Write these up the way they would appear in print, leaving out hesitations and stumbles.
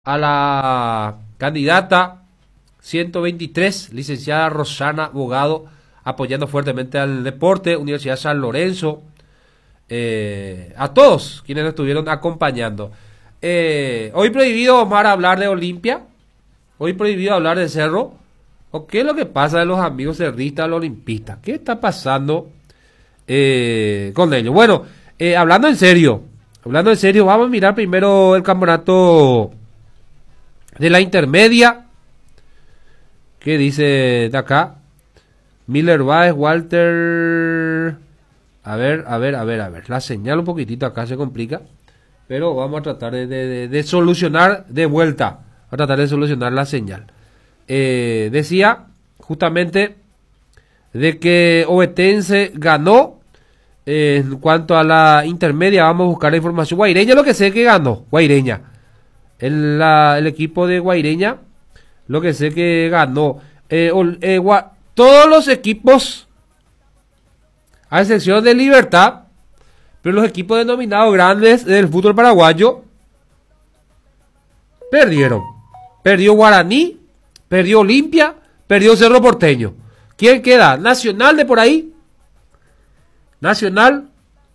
a la candidata 123, licenciada Rosana Bogado, apoyando fuertemente al deporte, Universidad San Lorenzo, a todos quienes nos estuvieron acompañando. Hoy prohibido, Omar, hablar de Olimpia, hoy prohibido hablar de Cerro. ¿O qué es lo que pasa de los amigos cerristas, los olimpistas? ¿Qué está pasando con ellos? Bueno, hablando en serio, vamos a mirar primero el campeonato de la intermedia. ¿Qué dice de acá? Miller Baez, Walter. A ver. La señal un poquitito acá se complica. Pero vamos a tratar de solucionar de vuelta. Vamos a tratar de solucionar la señal. Decía justamente de que Ovetense ganó. En cuanto a la intermedia, vamos a buscar la información. Guaireña, lo que sé que ganó. Guaireña. El equipo de Guaireña, lo que sé que ganó. Todos los equipos, a excepción de Libertad, pero los equipos denominados grandes del fútbol paraguayo, perdieron. Perdió Guaraní, perdió Olimpia, perdió Cerro Porteño. ¿Quién queda? Nacional de por ahí. Nacional.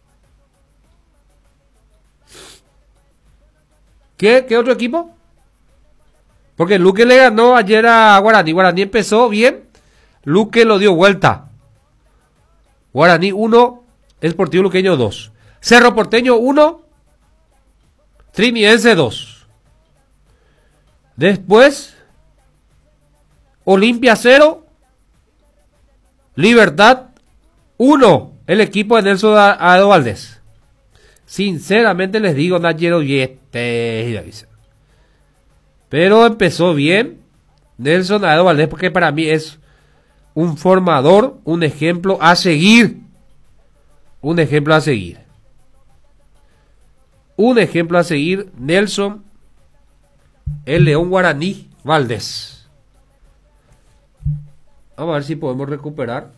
¿Qué otro equipo? Porque Luque le ganó ayer a Guaraní. Guaraní empezó bien. Luque lo dio vuelta. Guaraní 1, Sportivo Luqueño 2. Cerro Porteño 1, Trinidense 2. Después, Olimpia 0, Libertad 1. El equipo de Nelson Aedo Valdés. Sinceramente les digo, Nayero Yeste. Pero empezó bien Nelson Aedo Valdés, porque para mí es un formador, un ejemplo a seguir. Un ejemplo a seguir. Un ejemplo a seguir, Nelson, el León Guaraní Valdés. Vamos a ver si podemos recuperar.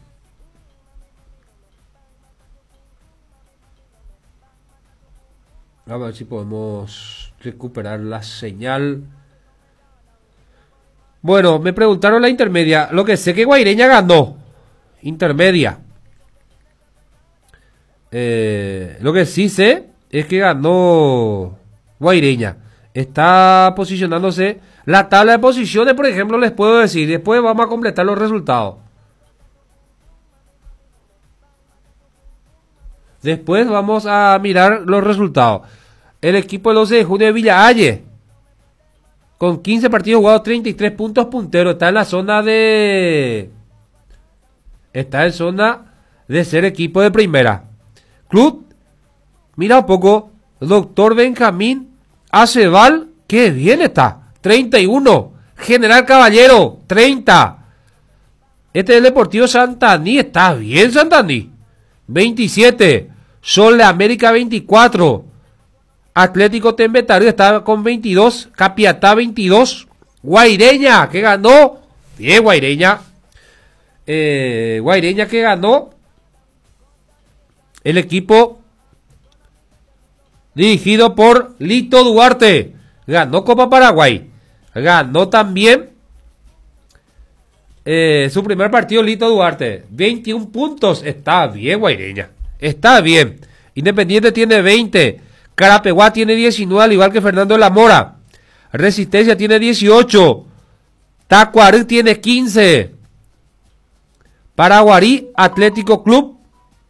A ver si podemos recuperar la señal. Bueno, me preguntaron la intermedia. Lo que sé que Guaireña ganó. Intermedia. Lo que sí sé es que ganó Guaireña. Está posicionándose. La tabla de posiciones, por ejemplo, les puedo decir. Después vamos a completar los resultados. Después vamos a mirar los resultados. El equipo del 12 de junio de Villahalle, con 15 partidos jugados, 33 puntos, puntero. Está en la zona de... Está en zona de ser equipo de primera. Club, mira un poco. Doctor Benjamín Aceval, qué bien está. 31. General Caballero, 30. Este es el Deportivo Santaní. Está bien Santaní. 27. Sol de América 24. Atlético Tembetario está con 22. Capiatá 22. Guaireña que ganó. Bien Guaireña. Guaireña que ganó. El equipo dirigido por Lito Duarte. Ganó Copa Paraguay. Ganó también su primer partido Lito Duarte. 21 puntos. Está bien Guaireña. Está bien. Independiente tiene 20. Carapeguá tiene 19, al igual que Fernando de la Mora. Resistencia tiene 18. Tacuarí tiene 15. Paraguarí Atlético Club.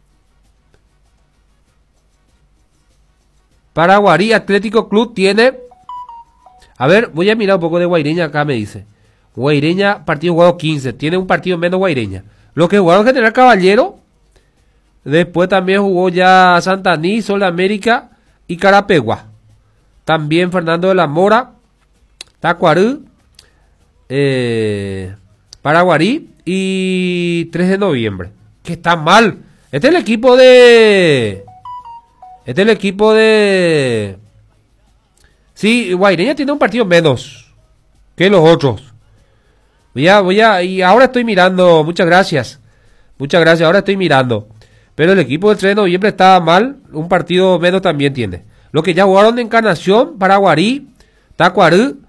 Paraguarí Atlético Club tiene... A ver, voy a mirar un poco de Guaireña acá, me dice. Guaireña, partido jugado 15. Tiene un partido menos Guaireña. Los que jugaron General Caballero. Después también jugó ya Santaní, Sol de América y Carapeguá. También Fernando de la Mora, Tacuarí, Paraguarí y 3 de noviembre. Que está mal. Este es el equipo de... Sí, Guaireña tiene un partido menos que los otros. Y ahora estoy mirando. Muchas gracias. Ahora estoy mirando. Pero el equipo del 3 de noviembre estaba mal. Un partido menos también tiene. Los que ya jugaron de Encarnación, Paraguarí, Tacuarí,